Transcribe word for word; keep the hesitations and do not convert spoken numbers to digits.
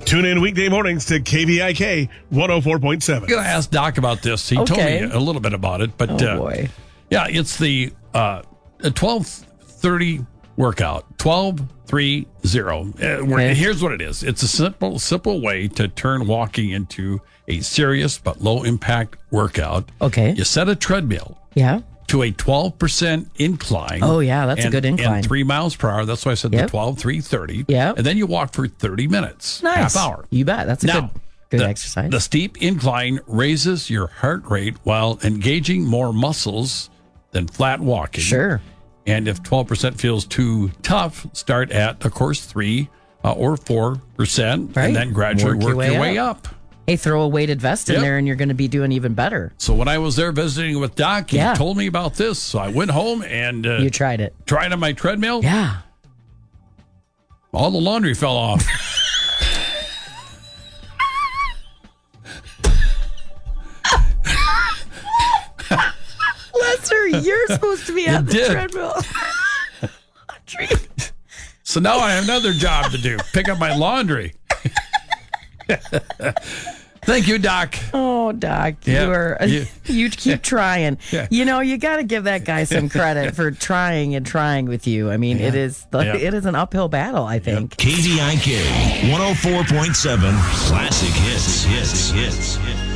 Tune in weekday mornings to K V I K one oh four point seven. I'm going to ask Doc about this. He Okay. told me a little bit about it, but Oh, uh, boy. yeah, it's the uh, twelve thirty workout. twelve three zero. Uh, Okay. Here's what it is. It's a simple, simple way to turn walking into a serious but low impact workout. Okay. You set a treadmill Yeah. to a twelve percent incline. Oh, yeah, that's a and- good incline. And three miles per hour. That's why I said Yep. the twelve three thirty. Yep. And then you walk for thirty minutes. Nice. Half hour. You bet. That's a Now, good, good the, exercise. The steep incline raises your heart rate while engaging more muscles than flat walking. Sure. And if twelve percent feels too tough, start at, of course, three uh, or four percent, Right. and then gradually Work work, your your way way, up. up. Hey, throw a weighted vest in Yep. there and you're going to be doing even better. So when I was there visiting with Doc, he Yeah. told me about this. So I went home and uh, You tried it. tried on my treadmill. Yeah. All the laundry fell off. Lester, you're supposed to be on the did. treadmill. Treat. So now I have another job to do, pick up my laundry. Thank you, Doc. Oh, Doc, Yeah, you are you- you keep trying. Yeah. You know, you got to give that guy some credit for trying and trying with you. I mean, it is the, Yeah. it is an uphill battle, I think. K V I K one oh four point seven Classic Hits. Hits. Hits. Hits.